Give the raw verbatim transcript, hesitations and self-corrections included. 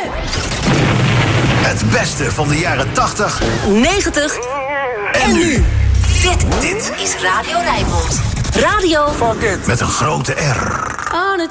Het beste van de jaren tachtig, negentig en nu. Dit, dit is Radio Rijnmond. Radio met een grote R. On a